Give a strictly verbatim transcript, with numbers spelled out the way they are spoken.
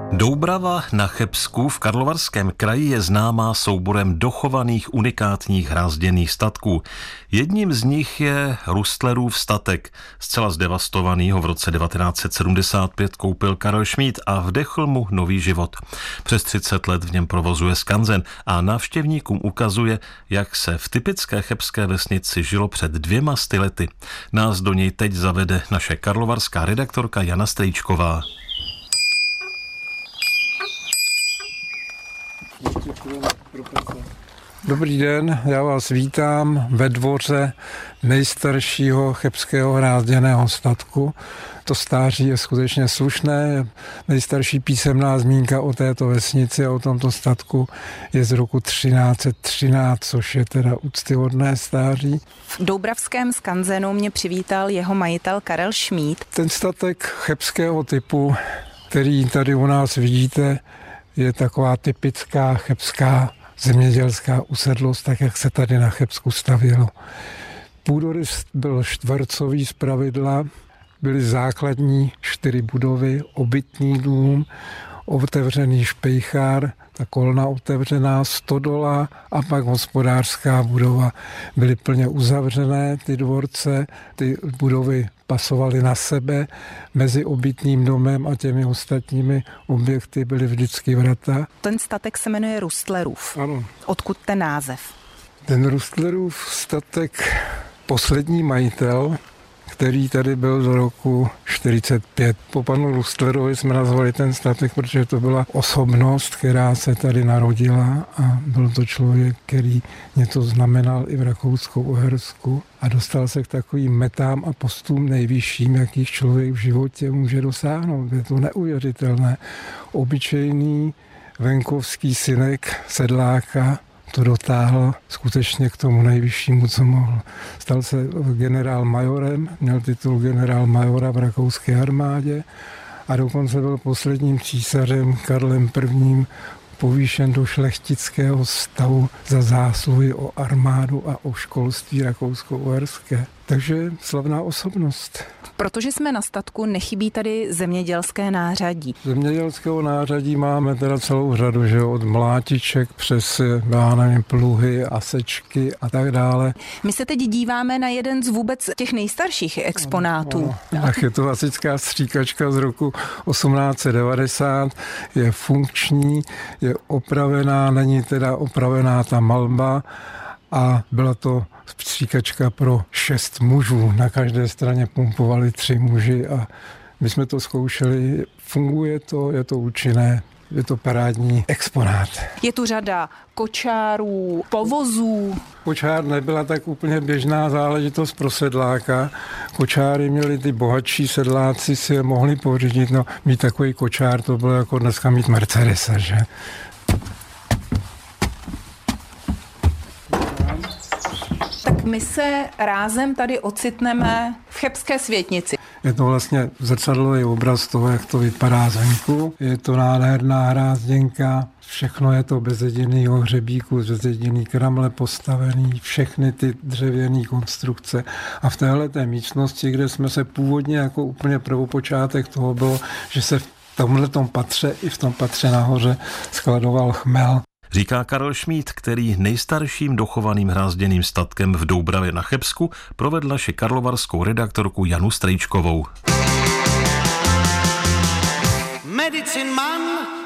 Doubrava na Chebsku v Karlovarském kraji je známá souborem dochovaných unikátních hrázděných statků. Jedním z nich je Rustlerův statek. Zcela zdevastovaný ho v roce devatenáct set sedmdesát pět koupil Karel Šmíd a vdechl mu nový život. Přes třicet let v něm provozuje skanzen a návštěvníkům ukazuje, jak se v typické chebské vesnici žilo před dvěma sty lety. Nás do něj teď zavede naše karlovarská redaktorka Jana Strýčková. Dobrý den, já vás vítám ve dvoře nejstaršího chebského hrázděného statku. To stáří je skutečně slušné. Nejstarší písemná zmínka o této vesnici a o tomto statku je z roku třináct set třináct, což je teda úctyhodné stáří. V doubravském skanzenu mě přivítal jeho majitel Karel Šmíd. Ten statek chebského typu, který tady u nás vidíte, je taková typická chebská zemědělská usedlost, tak jak se tady na Chebsku stavělo. Půdorys byl čtvercový zpravidla, byly základní čtyři budovy, obytný dům, otevřený špejchár, ta kolna otevřená, stodola a pak hospodářská budova. Byly plně uzavřené ty dvorce, ty budovy pasovaly na sebe, mezi obytným domem a těmi ostatními objekty byly vždycky vrata. Ten statek se jmenuje Rustlerův. Ano. Odkud ten název? Ten Rustlerův statek, poslední majitel, který tady byl do roku čtyřicet pět. Po panu Rustlerovi jsme nazvali ten statek, protože to byla osobnost, která se tady narodila a byl to člověk, který něco znamenal i v Rakousku-Uhersku a dostal se k takovým metám a postům nejvyšším, jakých člověk v životě může dosáhnout. Je to neuvěřitelné. Obyčejný venkovský synek sedláka to dotáhl skutečně k tomu nejvyššímu, co mohl. Stal se generál majorem, měl titul generál majora v rakouské armádě a dokonce byl posledním císařem Karlem prvním povýšen do šlechtického stavu za zásluhy o armádu a o školství rakousko-uherské. Takže slavná osobnost. Protože jsme na statku, nechybí tady zemědělské nářadí. Zemědělského nářadí máme teda celou řadu, že od mlátiček přes, já nevím, pluhy a sečky a tak dále. My se teď díváme na jeden z vůbec těch nejstarších exponátů. No, no, tak je to hasičská stříkačka z roku osmnáct set devadesát, je funkční, je opravená, není teda opravená ta malba a byla to stříkačka pro šest mužů. Na každé straně pumpovali tři muži a my jsme to zkoušeli. Funguje to, je to účinné, je to parádní exponát. Je tu řada kočárů, povozů. Kočár nebyla tak úplně běžná záležitost pro sedláka. Kočáry měli ty bohatší sedláci, si je mohli pořídit. No, mít takový kočár, to bylo jako dneska mít Mercedesa, že? My se rázem tady ocitneme v chebské Světnici. Je to vlastně zrcadlový obraz toho, jak to vypadá zvenku. Je to nádherná hrázděnka, všechno je to bez jediného hřebíku, bez jediný kramle postavený, všechny ty dřevěné konstrukce. A v téhleté místnosti, kde jsme se původně jako úplně prvopočátek toho bylo, že se v tomhletom patře i v tom patře nahoře skladoval chmel. Říká Karel Šmíd, který nejstarším dochovaným hrázděným statkem v Doubravě na Chebsku provedl naši karlovarskou redaktorku Janu Strýčkovou. Medicine Man